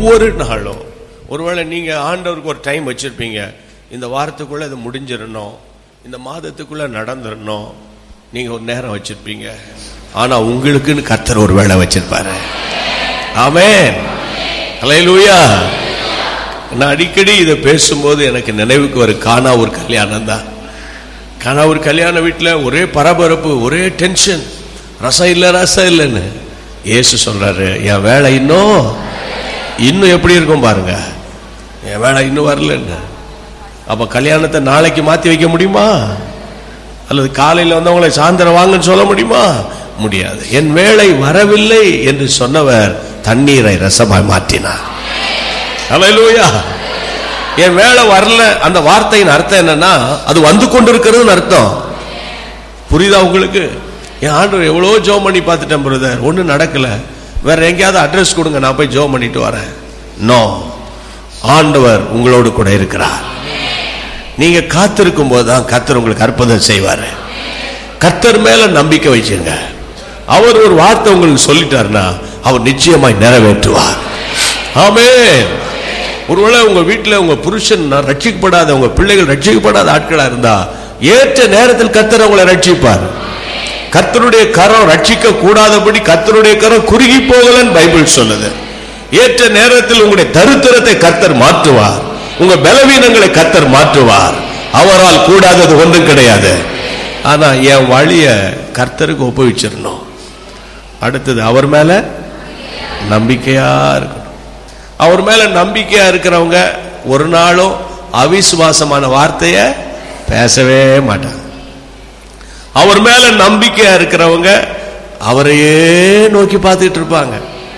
ஒவ்வொரு நாளும் ஒருவேளை நீங்க ஆண்டவருக்கு ஒரு டைம் வச்சிருப்பீங்க, இந்த வாரத்துக்குள்ள இது முடிஞ்சிடணும், இந்த மாதத்துக்குள்ள நடந்துடணும், நீங்க ஒரு நேரம் வச்சிருப்பீங்க. ஆனா உங்களுக்குன்னு கர்த்தர் ஒரு வேளை வச்சிருப்பாரு. ஆமென், ஹல்லேலூயா. நான் அடிக்கடி இதை பேசும்போது எனக்கு நினைவுக்கு ஒரு கானா ஒரு கல்யாணம் தான். கானா ஒரு கல்யாண வீட்டில் ஒரே பரபரப்பு, ஒரே டென்ஷன், ரசம் இல்லைன்னு. இயேசு சொல்றாரு, என் வேலை இன்னும் எப்படி இருக்கும் பாருங்க, என் வேலை இன்னும் வரலன்னு. அப்ப கல்யாணத்தை நாளைக்கு மாத்தி வைக்க முடியுமா? அல்லது காலையில் வந்தவங்களை சாயந்தரம் வாங்கன்னு சொல்ல முடியுமா? முடியாது. என் வேலை வரவில்லை என்று சொன்னவர் தண்ணீரை ரசமாய் மாற்றினார். ஹல்லேலூயா. என் வேலை வரல, அந்த வார்த்தையின் அர்த்தம் என்னன்னா அது வந்து கொண்டிருக்கிறது அர்த்தம். புரியுதா உங்களுக்கு? என் ஆண்டவர் எவ்வளோ ஜெபம் பண்ணி பார்த்துட்டேன் பிரதர், ஒன்றும் நடக்கல, வேற எங்கேயாவது அட்ரஸ் கொடுங்க, நான் போய் ஜெபம் பண்ணிட்டு வரேன். நோ, ஆண்டவர் உங்களோடு கூட இருக்கிறார். நீங்க காத்திருக்கும் போதுதான் கர்த்தர் உங்களுக்கு அற்புதம் செய்வாரு. கர்த்தர் மேல நம்பிக்கை வச்சுங்க. அவர் ஒரு வார்த்தை உங்களுக்கு சொல்லிட்டாருன்னா அவர் நிச்சயமாய் நிறைவேற்றுவார். ஆமென். ஒருவேளை உங்க வீட்டில் உங்க புருஷன் ரட்சிக்கப்படாத, உங்க பிள்ளைகள் ரட்சிக்கப்படாத ஆட்களா இருந்தா ஏற்ற நேரத்தில் கர்த்தர் உங்களை ரட்சிப்பார். கர்த்தருடைய கரம் ரட்சிக்க கூடாதபடி கர்த்தருடைய கரம் குறுகி போகலன்னு பைபிள் சொல்லுது. ஏற்ற நேரத்தில் உங்களுடைய தரித்திரத்தை கர்த்தர் மாற்றுவார், உங்க பலவீனங்களை கர்த்தர் மாற்றுவார். அவரால் கூடாதது ஒன்றும் கிடையாது. ஆனா என் வழிய கர்த்தருக்கு ஒப்புவிச்சிடணும். அடுத்தது அவர் மேல நம்பிக்கையா இருக்கணும். அவர் மேல நம்பிக்கையா இருக்கிறவங்க ஒரு நாளும் அவிசுவாசமான வார்த்தைய பேசவே மாட்டாங்க. அவர் மேல நம்பிக்கையா இருக்கிறவங்க அவரையே நோக்கி பார்த்துட்டு இருப்பாங்க.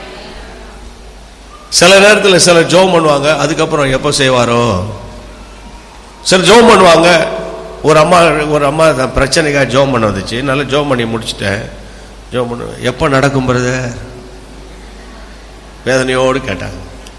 சில நேரத்தில் சில ஜெபம் பண்ணுவாங்க, அதுக்கப்புறம் எப்போ செய்வாரோ. சில ஜெபம் பண்ணுவாங்க. ஒரு அம்மா பிரச்சனைக்காக ஜெபம் பண்ண வந்துச்சு, நல்லா ஜெபம் பண்ணி முடிச்சுட்டேன், ஜெபம் பண்ண எப்போ நடக்கும் பிரதர் வேதனையோடு கேட்டாங்க.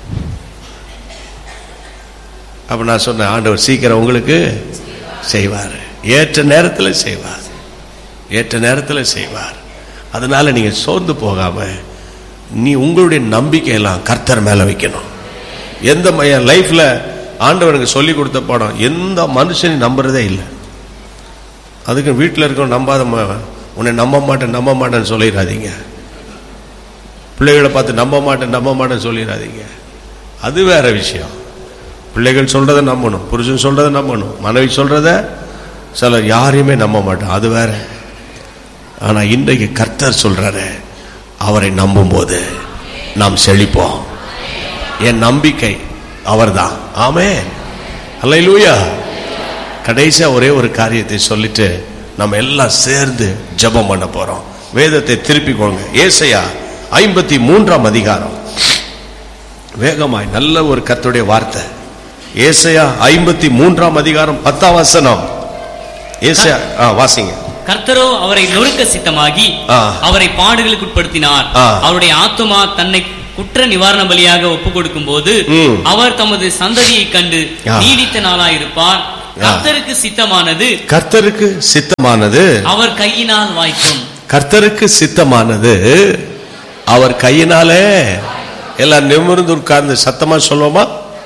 அப்ப நான் சொன்னேன், ஆண்டவர் சீக்கிரம் உங்களுக்கு செய்வார், ஏற்ற நேரத்தில் செய்வார், ஏற்ற நேரத்தில் செய்வார். அதனால நீங்க சோர்ந்து போகாம நீ உங்களுடைய நம்பிக்கையெல்லாம் கர்த்தர் மேல வைக்கணும். எந்த லைஃப்ல ஆண்டவனுக்கு சொல்லி கொடுத்த பாடம், எந்த மனுஷனை நம்புறதே இல்லை. அதுக்கு வீட்டில் இருக்க நம்பாத, உன்னை நம்ப மாட்டேன்னு சொல்லிடாதீங்க. பிள்ளைகளை பார்த்து நம்ப மாட்டேன்னு சொல்லிடாதீங்க. அது வேற விஷயம். பிள்ளைகள் சொல்றதை நம்பணும், புருஷன் சொல்றதை நம்பணும், மனைவி சொல்றத சிலர் யாரையுமே நம்ப மாட்டோம், அது வேற. ஆனா இன்றைக்கு கர்த்தர் சொல்றாரு, அவரை நம்பும் போது நாம் செழிப்போம். என் நம்பிக்கை அவர்தான். ஆமென், அல்லேலூயா. கடைசியா ஒரே ஒரு காரியத்தை சொல்லிட்டு நம்ம எல்லாம் சேர்ந்து ஜெபம் பண்ண போறோம். வேதத்தை திருப்பிக் கொள்ளுங்க. ஏசாயா 53ஆம் அதிகாரம். வேகமாய் நல்ல ஒரு கர்த்தருடைய வார்த்தை. ஏசாயா 53ஆம் அதிகாரம் 10ஆம் வசனம். ஏசாயா வாசிங்க. கர்த்தரோ அவரை நொறுக்க சித்தமாகி அவரை பாடுகளுக்கு உட்படுத்தினார். அவருடைய ஆத்துமா தன்னை குற்ற நிவாரண பலியாக ஒப்புக் கொடுக்கும் போது அவர் தமது சந்ததியை கண்டு நீடித்த நாளாயிருப்பார். கர்த்தருக்கு சித்தமானது அவர் கையினால் வாய்க்கும். கர்த்தருக்கு சித்தமானது அவர் கையினாலே. எல்லாம் நிமிர்ந்து உட்கார்ந்து சத்தமா சொல்லுவோமா?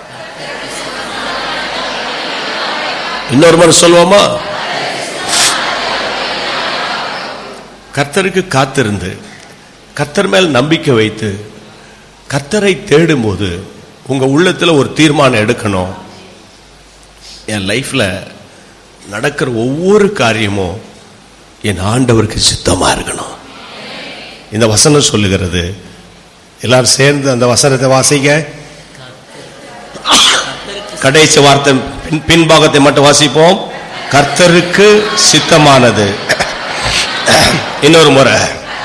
இன்னொரு முறை சொல்லுவோமா? கர்த்தருக்கு காத்திருந்து கர்த்தர் மேல் நம்பிக்கை வைத்து கர்த்தரை தேடும் போது உங்க உள்ளத்துல ஒரு தீர்மானம் எடுக்கணும். என் லைஃப்ல நடக்கிற ஒவ்வொரு காரியமும் என் ஆண்டவருக்கு சித்தமா இருக்கணும். இந்த வசனம் சொல்லுகிறது. எல்லாரும் சேர்ந்து அந்த வசனத்தை வாசிக்க. கடைசி வார்த்தை பின்பாகத்தை மட்டும் வாசிப்போம். கர்த்தருக்கு சித்தமானது. இன்னொரு முறை.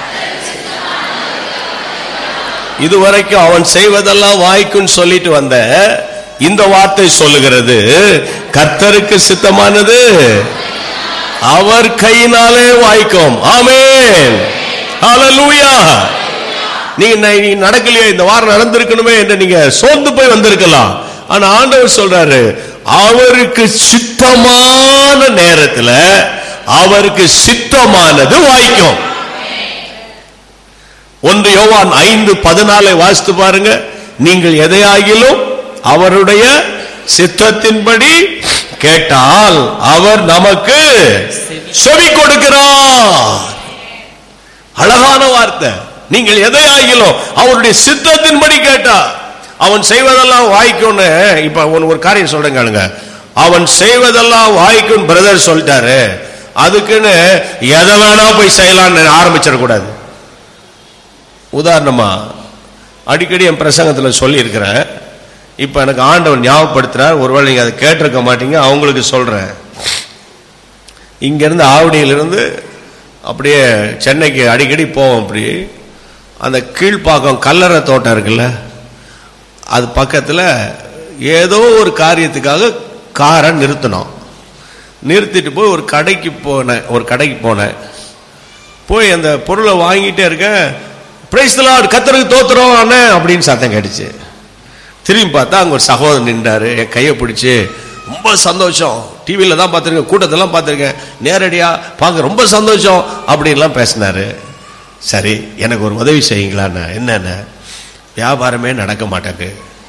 இதுவரைக்கும் அவன் செய்வதெல்லாம் வாய்க்குன்னு சொல்லிட்டு வந்த இந்த வார்த்தை சொல்லுகிறது, கர்த்தருக்கு சித்தமானது அவர் கையினாலே வாய்க்கும். ஆமென், ஹல்லேலூயா. நீங்க நடக்கலையே, இந்த வாரம் நடந்திருக்கணுமே என்று நீங்க சோர்ந்து போய் வந்திருக்கலாம். ஆனா ஆண்டவர் சொல்றாரு, அவருக்கு சித்தமான நேரத்துல அவருக்கு சித்தமானது வாய்க்கும். 1 யோவான் 5:14 வாசித்து பாருங்க. நீங்கள் எதையாகிலும் அவருடைய சித்தத்தின்படி கேட்டால் அவர் நமக்கு செவி கொடுக்கிறார். அழகான வார்த்தை. நீங்கள் எதையாகிலும் அவருடைய சித்தத்தின்படி கேட்டா அவன் செய்வதெல்லாம் வாய்க்கும்னு. இப்ப ஒரு காரியம் சொல்றேங்க, அவன் செய்வதெல்லாம் வாய்க்கும் பிரதர் சொல்லிட்டாரு, அதுக்குன்னு எதை வேணா போய் செய்யலான்னு ஆரம்பிச்சிடக்கூடாது. உதாரணமா அடிக்கடி என் பிரசங்கத்தில் சொல்லி இருக்கிறேன். இப்ப எனக்கு ஆண்டவன் ஞாபகப்படுத்துறார், ஒருவேளை நீங்க அதை கேட்டிருக்க மாட்டீங்க, அவங்களுக்கு சொல்றேன். இங்க இருந்து ஆவடியிலிருந்து அப்படியே சென்னைக்கு அடிக்கடி போவோம். அப்படி அந்த கீழ்ப்பாக்கம் கல்லறை தோட்டம் இருக்குல்ல, அது பக்கத்துல ஏதோ ஒரு காரியத்துக்காக காரை நிறுத்தினோம். நிறுத்திட்டு போய் ஒரு கடைக்கு போனேன். போய் அந்த பொருளை வாங்கிட்டே இருக்கேன். பிரைஸ் தி லார்ட், கர்த்தருக்கு தோத்திரம் அண்ணே அப்படின்னு சத்தம் கேட்டுச்சு. திரும்பி பார்த்தா அங்க ஒரு சகோதரன் நின்றாரு. என் கையை பிடிச்சு ரொம்ப சந்தோஷம், டிவியில தான் பார்த்துருக்கேன், கூட்டத்தெல்லாம் பார்த்துருக்கேன், நேரடியா பார்க்க ரொம்ப சந்தோஷம் அப்படின்லாம் பேசினாரு. சரி, எனக்கு ஒரு உதவி செய்யுங்களாண்ணா. என்னென்ன, வியாபாரமே நடக்க மாட்டேங்குது,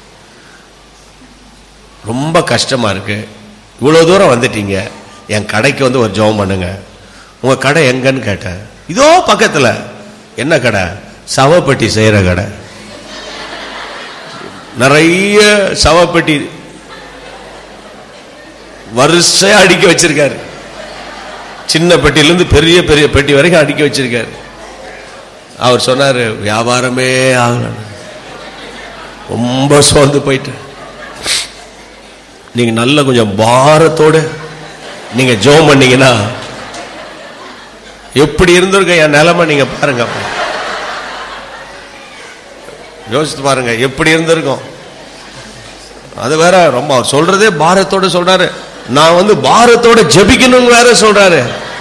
ரொம்ப கஷ்டமா இருக்கு, இவ்வளவு தூரம் வந்துட்டீங்க, என் கடைக்கு வந்து ஒரு ஜெபம் பண்ணுங்க. உங்க கடை எங்கன்னு கேட்டேன். இதோ பக்கத்துல. என்ன கடை? சவப்பெட்டி செய்யற கடை. நிறைய சவப்பெட்டி வரிசையா அடுக்கி வச்சிருக்காரு. சின்ன பெட்டியிலிருந்து பெரிய பெரிய பெட்டி வரைக்கும் அடுக்கி வச்சிருக்காரு. அவர் சொன்னாரு, வியாபாரமே ஆகல, ரொம்ப சோர்ந்து போயிட்டு, நீங்க நல்ல கொஞ்சம் பாரத்தோடு நீங்க ஜெபம் பண்ணீங்கன்னா எப்படி இருந்திருக்க என் நிலைமை நீங்க பாருங்க. யோசித்து பாருங்க எப்படி இருந்திருக்கும். அது வேற, ரொம்ப அவர் சொல்றதே பாரத்தோட சொல்றாரு. நான் வந்து பாரத்தோட ஜெபிக்கணும் வேற சொல்றாரு.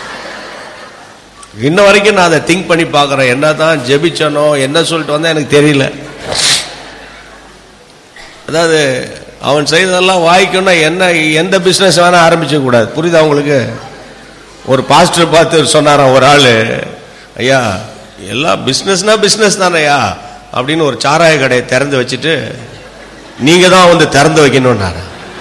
இன்ன வரைக்கும் நான் அதை திங்க் பண்ணி பாக்குறேன், என்னதான் ஜெபிச்சனோ என்ன சொல்லிட்டு வந்தா எனக்கு தெரியல. அதாவது அவன் செய்ததெல்லாம் வாய்க்கும்னா என்ன, எந்த பிசினஸ் வேணா ஆரம்பிச்ச கூடாது. புரியுதா உங்களுக்கு? ஒரு பாஸ்டர் பார்த்து சொன்னாராம் ஒரு ஆளு, ஐயா எல்லாம் பிசினஸ்னா பிசினஸ் தானையா அப்படின்னு ஒரு சாராய கடையை திறந்து வச்சுட்டு நீங்க தான் வந்து திறந்து வைக்கணும்னார.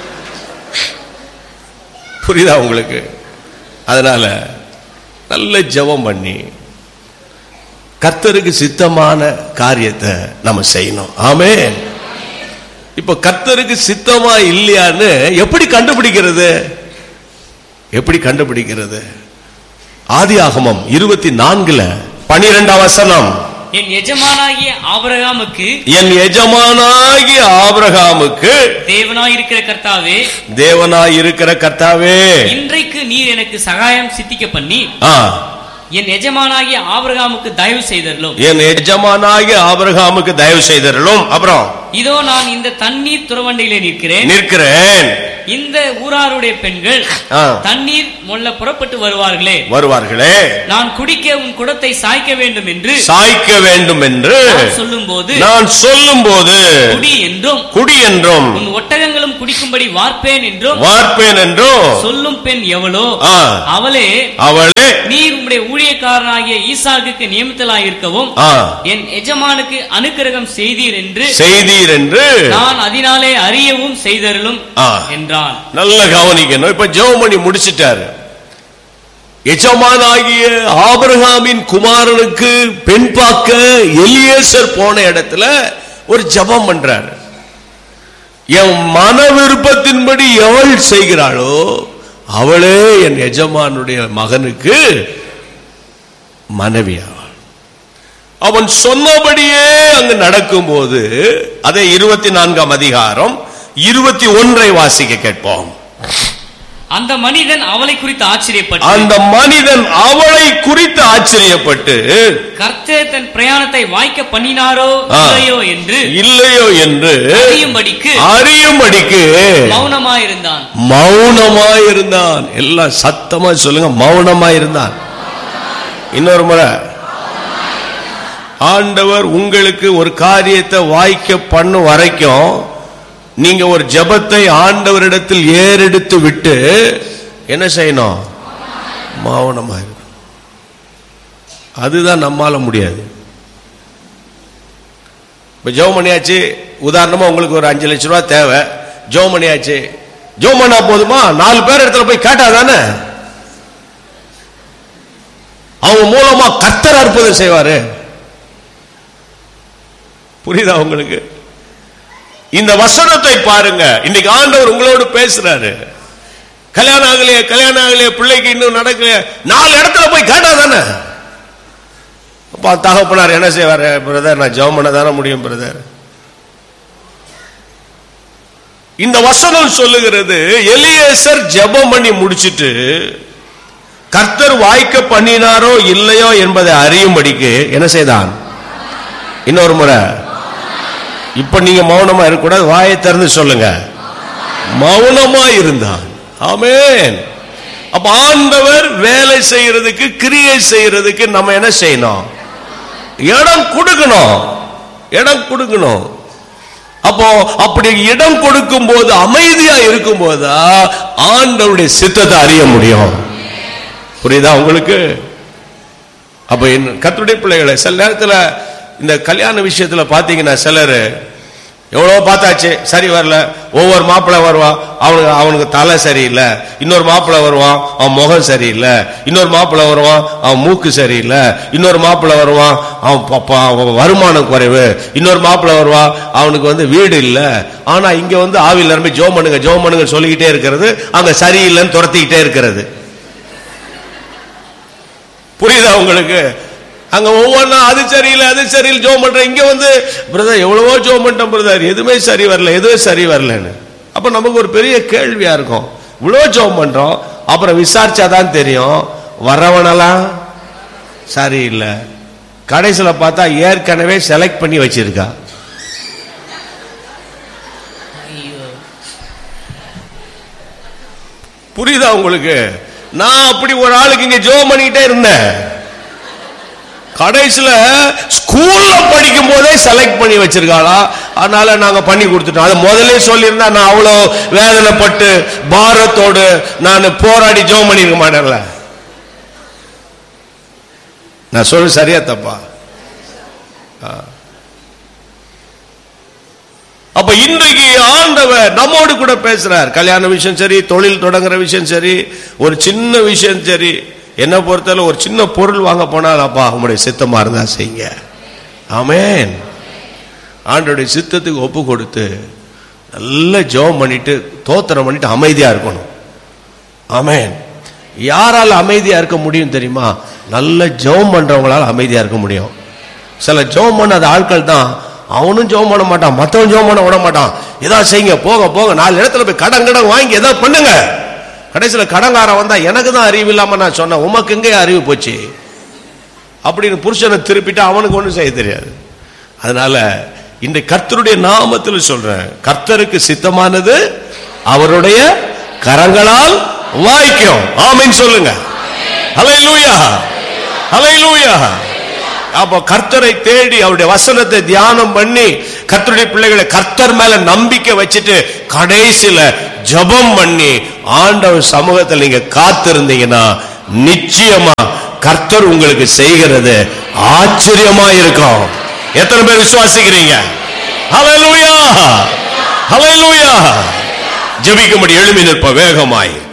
புரியுதா உங்களுக்கு? அதனால நல்ல ஜெபம் பண்ணி கர்த்தருக்கு சித்தமான காரியத்தை நம்ம செய்யணும். ஆமென். இப்ப கர்த்தருக்கு சித்தமா இல்லையான்னு எப்படி கண்டுபிடிக்கிறது? எப்படி கண்டுபிடிக்கிறது? ஆதியாகமம் 24:12 என் எஜமானாகிய ஆபிரகாமுக்கு தேவனாயிருக்கிற கர்த்தாவே, இன்றைக்கு நீர் எனக்கு சகாயம் சித்திக்க பண்ணி என் எஜமானாகிய ஆபிரகாமுக்கு தயவு செய்தருளும். அப்புறம் இதோ நான் இந்த தண்ணீர் துறவண்டையிலே நிற்கிறேன். இந்த ஊராருடைய பெண்கள் தண்ணீர் மொள்ள புறப்பட்டு வருவார்களே, நான் குடிக்க உன் குடத்தை சாய்க்க வேண்டும் என்று நான் சொல்லும்போது குடி என்றும் உன் ஒட்டகங்களும் குடிக்கும்படி வார்ப்பேன் என்றும் சொல்லும் பெண் எவளோ அவளே நீர் உம்முடைய ஊழியக்காரனாகிய ஈசாக்குக்கு நியமித்தலாயிருக்கவும் என் எஜமானுக்கு அனுக்கிரகம் செய்தீர் என்று நான் அதனாலே அறியவும் செய்தருளும் என்றான். நல்ல கவனிக்கணும். இப்ப ஜெபம் பண்ணி முடிச்சிட்டாரு. எஜமானாகிய ஆபிரகாமின் குமாரனுக்கு பெண் பார்க்க எலியேசர் போன இடத்துல ஒரு ஜெபம் பண்றாரு. என் மன விருப்பத்தின்படி எவள் செய்கிறாளோ அவளே என் எஜமானுடைய மகனுக்கு மனைவியா. அவன் சொன்னபடியே அங்கு நடக்கும் போது, அதே 24:21 வாசிக்க கேட்போம். அந்த மனிதன் அவளை குறித்து ஆச்சரியப்பட்டு கர்த்தர் தன் பிரயாணத்தை வாய்க்க பண்ணினாரோ இல்லையோ என்று அறியும்படிக்கு மௌனமாயிருந்தான். எல்லாம் சத்தமா சொல்லுங்க, மௌனமாயிருந்தான். இன்னொரு முறை, ஆண்டவர் உங்களுக்கு ஒரு காரியத்தை வாய்க்க பண்ணும் வரைக்கும் நீங்க ஒரு ஜெபத்தை ஆண்டவரிடத்தில் ஏறெடுத்து விட்டு என்ன செய்யணும்? மௌனமா இருக்கணும். அதுதான் நம்மால முடியாது. இப்ப ஜெபம் பண்ணியாச்சு, உதாரணமா உங்களுக்கு ஒரு 5 லட்சம் ரூபாய் தேவை, ஜெபம் பண்ணியாச்சு. ஜெபம் பண்ணா போதுமா? 4 பேர் இடத்துல போய் கேட்டா தானே அவங்க மூலமா கர்த்தர் அற்புதம் செய்வாரு. புரியுதா உங்களுக்கு? இந்த வசனத்தை பாருங்க. இன்னைக்கு ஆண்டவர் உங்களோடு பேசுறாரு. கல்யாணம் ஆகலையே பிள்ளைக்கு இன்னும் நடக்கலையே, 4 இடத்துல போய் கேட்டா தானே. அப்பா தகப்பனார் என்ன செய்வாரு? பிரதர், நான் ஜெபம் பண்ண தானே முடியும் பிரதர். இந்த வசனம் சொல்லுகிறது, எலியேசர் ஜெபம் பண்ணி முடிச்சிட்டு கர்த்தர் வாய்க்க பண்ணினாரோ இல்லையோ என்பதை அறியும்படிக்கு என்ன செய்தான்? இன்னொரு முறை. இப்ப நீங்க மௌனமா இருக்கக்கூடாது, வாயை திறந்து சொல்லுங்க, மௌனமா இருந்தான். ஆமென். அப்ப ஆண்டவர் வேலை செய்யறதுக்கு, கிரியை செய்யறதுக்கு நம்ம என்ன செய்யணும்? இடம் கொடுக்கணும், இடம் கொடுக்கணும். அப்போ அப்படி இடம் கொடுக்கும் போது, அமைதியா இருக்கும் போதா ஆண்டவருடைய சித்தத்தை அறிய முடியும். புரியுதா உங்களுக்கு? அப்ப கர்த்தருடைய பிள்ளைகளை, சில நேரத்தில் இந்த கல்யாண விஷயத்துல பாத்தீங்கன்னா, சிலர் எவ்வளவு பார்த்தாச்சு, சரி வரல. ஒவ்வொரு மாப்பிள்ளை வருவான், அவனுக்கு தலை சரியில்லை. இன்னொரு மாப்பிள்ளை வருவான், அவன் முகம் சரியில்லை. இன்னொரு மாப்பிள்ளை வருவான், அவன் மூக்கு சரியில்லை. இன்னொரு மாப்பிள்ளை வருவான், அவன் வருமானம் குறைவு. இன்னொரு மாப்பிள்ளை வருவான், அவனுக்கு வீடு இல்லை. ஆனா இங்க ஆவியில் நிரம்பி ஜெபம் பண்ணுங்க ஜெபம் பண்ணுங்க சொல்லிக்கிட்டே இருக்கிறது, அங்க சரியில்லைன்னு துரத்திக்கிட்டே இருக்கிறது. புரியுதா உங்களுக்கு? அங்க ஒவ்வொன்னா அது சரியில்லை அது சரியில்லை ஜெபம் பண்ற, இங்க பிரதர் எவ்வளவோ ஜெபம் பண்ணிட்டோம் பிரதர், எதுவுமே சரி வரல, எதுவுமே சரி வரலன்னு. அப்ப நமக்கு ஒரு பெரிய கேள்வியா இருக்கும், இவ்வளவு ஜெபம் பண்றோம், அப்புறம் விசாரிச்சாதான் தெரியும் வரவனெல்லாம் சரியில்லை. கடைசியில பார்த்தா ஏற்கனவே செலக்ட் பண்ணி வச்சிருக்கா. புரியுதா உங்களுக்கு? நான் அப்படி ஒரு ஆளுக்கு இங்க ஜெபம் பண்ணிக்கிட்டே இருந்தேன். கடைசியில ஸ்கூல்ல படிக்கும் போதே செலக்ட் பண்ணி வச்சிருக்காளா, அதனால நாங்க பண்ணி கொடுத்துட்டோம். அது முதல்ல சொல்லியிருந்தா நான் அவ்வளவு வேதனைப்பட்டு பாரத்தோடு நான் போராடி ஜெபம் பண்ணிருக்க மாட்டேன்ல. நான் சொல்ல சரியா தப்பா? அப்ப இன்றைக்கு ஆண்டவர் நம்மோடு கூட பேசுறார். கல்யாண விஷயம் சரி, தொழில் தொடங்குற விஷயம் சரி, ஒரு சின்ன விஷயம் சரி, என்ன பொறுத்தவரை ஒரு சின்ன பொருள் வாங்க போனால், அப்பா உங்களுடைய சித்தமா இருந்தா செய்யுங்க. ஆமென். ஆண்டவருடைய சித்தத்துக்கு ஒப்பு கொடுத்து நல்ல ஜெபம் பண்ணிட்டு தோத்திரம் பண்ணிட்டு அமைதியா இருக்கணும். ஆமென். யாரால அமைதியா இருக்க முடியும் தெரியுமா? நல்ல ஜெபம் பண்றவங்களால அமைதியா இருக்க முடியும். சில ஜெபம் பண்ணாத ஆட்கள் தான், அவனும் ஜெபம் பண்ண மாட்டான், மற்றவன் ஜெபம் பண்ண விட மாட்டான். ஏதாவது செய்யுங்க, போக போக 4 இடத்துல போய் கடன் வாங்கி ஏதாவது பண்ணுங்க. கடைசியில் கடங்காரன் வந்தா, எனக்கு தான் அறிவு இல்லாம நான் சொன்னேன், உமக்கு எங்கே அறிவு போச்சு அப்படின்னு புருஷனை திருப்பிட்டு அவனுக்கு ஒன்றும் செய்ய தெரியாது. அதனால இந்த கர்த்தருடைய நாமத்தில் சொல்றேன், கர்த்தருக்கு சித்தமானது அவருடைய கரங்களால் வாய்க்கும். ஆமென் சொல்லுங்க. ஹல்லேலூயா, ஹல்லேலூயா. அப்ப கர்த்தரை தேடி அவருடைய வசனத்தை தியானம் பண்ணி கர்த்தருடைய பிள்ளைகளை கர்த்தர் மேல நம்பிக்கை வச்சுட்டு கடைசியில ஜெபம் பண்ணி ஆண்டவர் சமூகத்தில் நீங்க காத்திருந்தீங்கன்னா நிச்சயமா கர்த்தர் உங்களுக்கு செய்கிறது ஆச்சரியமா இருக்கும். எத்தனை பேர் விசுவாசிக்கிறீங்க? ஹல்லேலூயா, ஹல்லேலூயா. ஜெபிக்கும்படி எழும்பி நிற்ப வேகமாய்.